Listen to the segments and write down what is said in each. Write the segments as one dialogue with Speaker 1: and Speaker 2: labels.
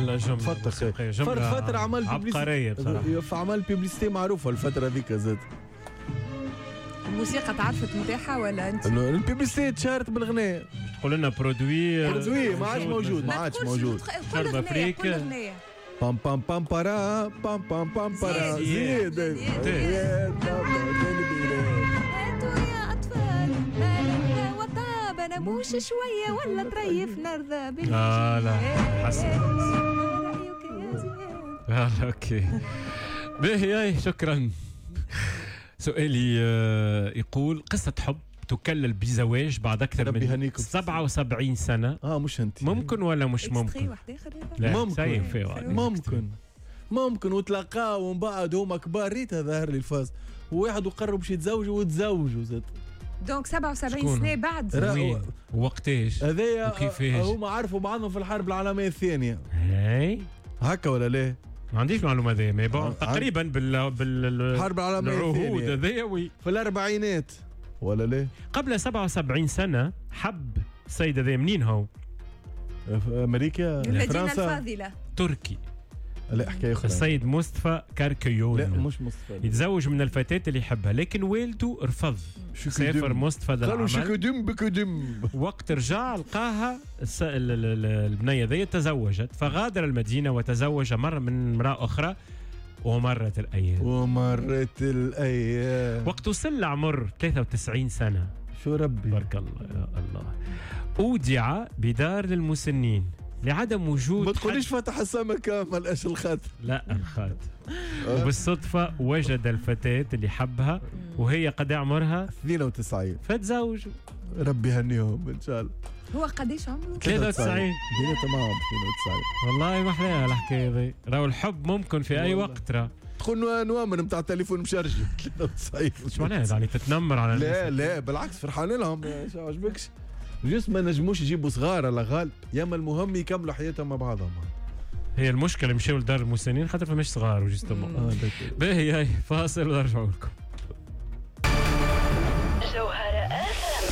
Speaker 1: والله جملة
Speaker 2: فترة فترة عمل
Speaker 1: عبقرية بصراحة.
Speaker 2: فعمل بيبليستي معروفة الفترة ذيك زاد.
Speaker 3: الموسيقى تعرفت متاحة ولا انت؟
Speaker 2: البيبليستي تشارت بالغناء.
Speaker 1: تقول لنا برودوي
Speaker 2: ما عادش موجود
Speaker 1: شرب افريقيا.
Speaker 2: بام بام بام بارا بام بام بام بارا زيد
Speaker 3: نبوش شوية ولا تريف نرضى بالله.
Speaker 1: لا حسن. اوكي باهي شكرا. سؤالي يقول قصة حب تكلل بزواج بعد أكثر من 77 سنة.
Speaker 2: مش أنت
Speaker 1: ممكن ولا مش ممكن؟
Speaker 2: لا ممكن وتلاقاو ومن بعد هما كبار ريتها ظاهر لي الفاز وواحد وقرروا باش يتزوجوا وتزوجوا زاد.
Speaker 3: دونك 77 سنة بعد
Speaker 1: وقتاش
Speaker 2: هذايا
Speaker 1: وكيفاش
Speaker 2: هما عرفوا بعضهم في الحرب العالمية الثانية
Speaker 1: هاي
Speaker 2: هكا ولا ليه؟
Speaker 1: ما عنديش معلومة ذي ما يبون تقريبا
Speaker 2: بالحرب العالمية
Speaker 1: العهود هذيا
Speaker 2: في الأربعينات ولا ليه؟
Speaker 1: قبل 77 سنة حب السيدة ذي منين هو؟
Speaker 2: في أمريكا
Speaker 3: المدينة الفاضلة
Speaker 1: تركي.
Speaker 2: لا حكاية أخرى.
Speaker 1: السيد مصطفى كاركيون.
Speaker 2: لا مش مصطفى.
Speaker 1: يتزوج من الفتاة اللي يحبها لكن والده رفض. سافر مصطفى للعمل.
Speaker 2: قالوا شكدم بكدم.
Speaker 1: وقت رجع لقاها البنية ذي تزوجت فغادر المدينة وتزوج مرة من امرأة أخرى ومرت الأيام. وقت وصل لعمر 93 سنة
Speaker 2: شو ربي
Speaker 1: بارك الله يا الله أودع بدار للمسنين لعدم وجود.
Speaker 2: ما تقوليش فتح السما كامل ايش الخات.
Speaker 1: لا الخات. وبالصدفة وجد الفتاة اللي حبها وهي قد عمرها
Speaker 2: 92
Speaker 1: فتزوجوا.
Speaker 2: ربي يهنيهم ان شاء الله.
Speaker 3: هو قديش عمره؟
Speaker 1: 93.
Speaker 2: دينا تمام 92.
Speaker 1: والله ما احلاها الحكاية ذي. راهو الحب ممكن في اي وقت راه.
Speaker 2: تقول نوامر نتاع التليفون مشرجي 93.
Speaker 1: شو معناها يعني تتنمر على
Speaker 2: لا بالعكس فرحان لهم شو عجبكش. جس ما نجموش يجيبوا صغار على غالب ياما المهم يكملوا حياتهم مع بعضهم.
Speaker 1: هي المشكله مشاو لدار المسنين خاطر فماش صغار وجيستهم. باهي هاي فاصل ونرجعوا لكم.
Speaker 4: جوهرة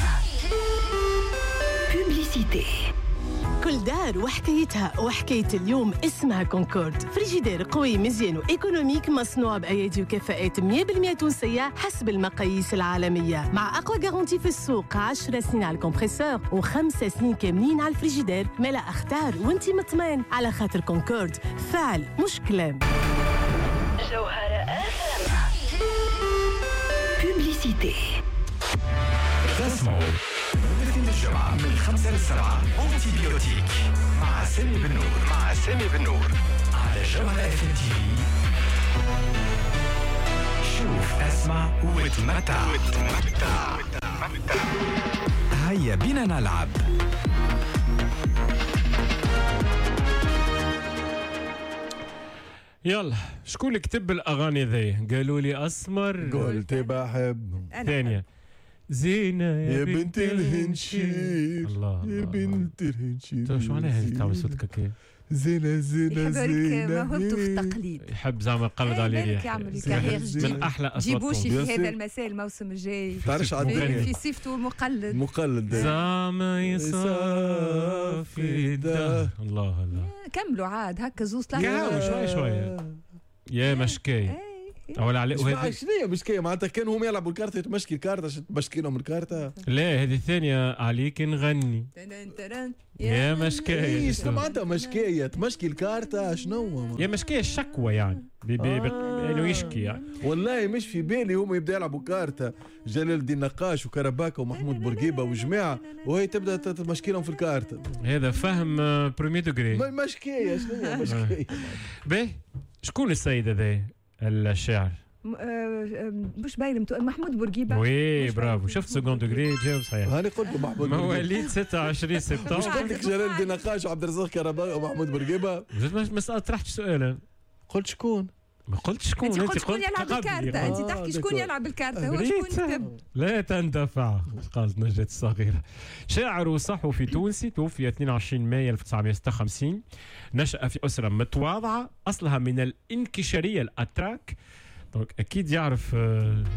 Speaker 4: بوبليسيتي. كل دار وحكايتها وحكاية اليوم اسمها كونكورد. فريجيدير قوي مزيان وإيكونوميك مصنوع بأيادي وكفاءات 100% تونسية حسب المقاييس العالمية مع أقوى جارونتي في السوق 10 سنين على الكمبريسور و5 سنين كاملين على الفريجيدير. ملا اختار وانتي مطمئن على خاطر كونكورد فعل مش كلام. جوهرة بوبليسيتي.
Speaker 5: تسمعوا الجمعة من 5 ل7 أنتيبيوتيك مع سامي بن نور على جوهرة اف ام تي في. شوف اسمع وتمتع. هيا بينا نلعب.
Speaker 1: يلا شكون اللي كتب الأغاني ذي؟ قالوا لي أسمر
Speaker 2: قلت بحب.
Speaker 1: ثانية زينة
Speaker 2: يا بنت الهنشير.
Speaker 1: الله
Speaker 2: يا بنت الهنشير.
Speaker 1: شو معناها هذه تعمل صوتك كيف؟
Speaker 2: زينة
Speaker 3: موهبته في التقليد.
Speaker 1: يحب زعما يقلد على ريح. من أحلى أصواتهم.
Speaker 3: جيبوشي في هذا المساء الموسم الجاي.
Speaker 2: تعرفش
Speaker 3: في صيفته مقلد.
Speaker 1: زعما يصافي ده. الله
Speaker 3: كملوا عاد هكا زوز
Speaker 1: شوية يا مشكاي. ولا عليه
Speaker 2: وهذه شنو هي مشكله معناتها كانوا هم يلعبوا الكارت تمشكي الكارت تمشكي لهم الكارت.
Speaker 1: لا هذه الثانيه عليك نغني يا مشكايه.
Speaker 2: ايش معناتها مشكايه تمشكي الكارت شنو
Speaker 1: يا مشكايه الشكوى يعني انه يشكي يعني.
Speaker 2: والله مش في بالي هم يبدا يلعبوا كارت جلال الدين نقاش وكرباكه ومحمود بورقيبه وجماعه وهي تبدا تمشكي لهم في الكارت.
Speaker 1: هذا فهم بريمي دوغري.
Speaker 2: مشكايه شنو هي مشكايه.
Speaker 1: باهي شكون السيد هذا الشاعر؟
Speaker 3: مش باين محمود بورقيبه.
Speaker 1: وي برافو شفت سكوند دوغري جاوب صحيح.
Speaker 2: هاني قلت محمود
Speaker 1: مواليد 26 سبتمبر.
Speaker 2: مش قلت لك جلال الدين نقاش وعبد الرزاق كرباء ومحمود بورقيبه.
Speaker 1: ما طرحتش سؤال.
Speaker 2: قلت شكون؟
Speaker 1: ما قلت شكون.
Speaker 3: انت قلت شكون يلعب الكارتة. انت تحكي شكون يلعب الكارتة. هو شكون كتب.
Speaker 1: لا تندفع. قالت نجاة الصغيرة. شاعر وصحفي تونسي توفي 22 مايو 1956. نشأ في أسرة متواضعة أصلها من الإنكشارية الأتراك. دونك أكيد يعرف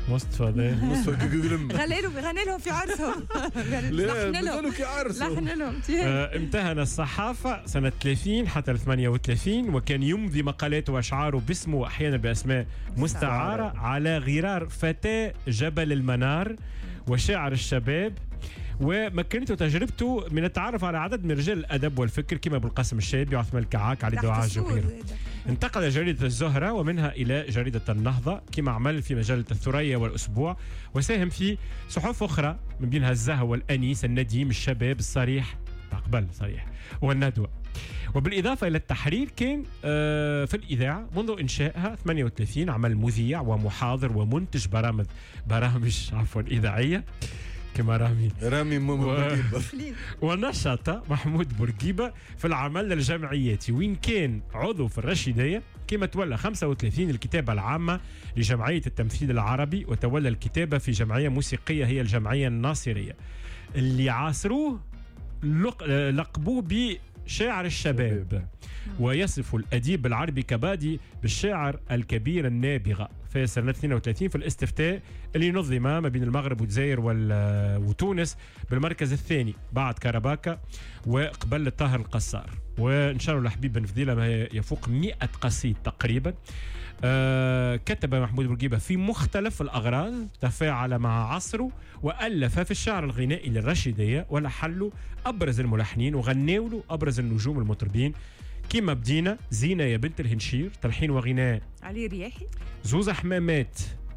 Speaker 1: مصطفى
Speaker 3: غني لهم في عرسهم.
Speaker 2: لا بدلوا كي عرسوا.
Speaker 3: لحن لهم.
Speaker 1: امتهن الصحافة سنة 30 حتى 38 وكان يمضي مقالاته وأشعاره باسمه وأحيانا بأسماء مستعارة على غرار فتاة جبل المنار وشاعر الشباب. ومكنته تجربته من التعرف على عدد من رجال الأدب والفكر كما أبو القاسم الشابي وعثمان الكعاك علي دعاج وغيره. انتقل جريدة الزهرة ومنها إلى جريدة النهضة كما عمل في مجلة الثريا والأسبوع وساهم في صحف أخرى من بينها الزهو والأنيس النديم الشباب الصريح قبل صريح والندوة. وبالإضافة إلى التحرير كان في الإذاعة منذ إنشائها 38 عمل مذيع ومحاضر ومنتج برامج إذاعية كما رامي بورقيبة. ونشط محمود بورقيبة في العمل الجمعياتي وين كان عضو في الرشيدية كما تولى 35 الكتابة العامة لجمعية التمثيل العربي وتولى الكتابة في جمعية موسيقية هي الجمعية الناصرية اللي عاصروه لقبوه بشاعر الشباب. ويصف الأديب العربي كبادي بالشاعر الكبير النابغة في سنة 32 في الاستفتاء اللي نظم ما بين المغرب والجزائر وتونس بالمركز الثاني بعد كارباكا وقبل الطاهر القصار. وانشر الحبيب بن فضيلة ما يفوق 100 قصيد تقريبا. كتب محمود بورقيبة في مختلف الأغراض تفاعل مع عصره وألف في الشعر الغنائي للرشيدية ولحلوا أبرز الملحنين وغنوا له أبرز النجوم المطربين كما بدينا زينة يا بنت الهنشير تلحين وغناء
Speaker 3: علي رياحي
Speaker 1: زوزة حمامات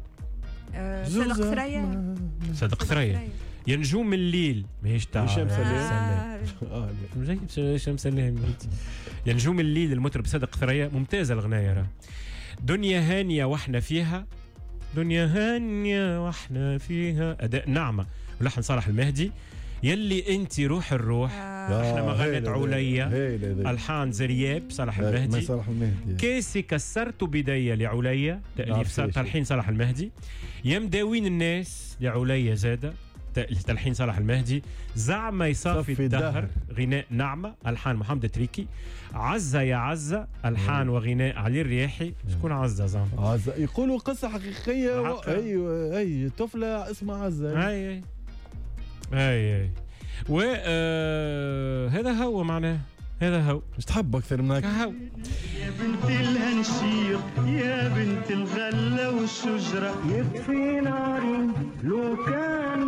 Speaker 1: صدق ثريا يا نجوم الليل ماهيش تاع
Speaker 2: هشام سلام
Speaker 1: يا نجوم الليل المطرب صدق ثريا ممتازة الغناية. دنيا هانية واحنا فيها دنيا هانية واحنا فيها أداء نعمة ولحن صالح المهدي. يلي انت روح الروح احنا ما غنت عليا الحان زرياب صالح المهدي. كيسي كسرت بداية لعليا تأليف تلحين صالح المهدي. يا مداوين الناس لعليا زادة تلحين صالح المهدي. زعما يصافي الدهر غناء نعمة الحان محمد تريكي. عزة يا عزة الحان وغناء علي الرياحي. شكون عزة زعما؟
Speaker 2: عزة يقولوا قصة حقيقية. ايوه اي طفلة اسمها عزة.
Speaker 1: اي هذا هو معناه هذا هو
Speaker 2: مش تحب اكثر منك
Speaker 6: يا بنت الهنشير يا بنت الغله والشجره يكفي ناري لو كان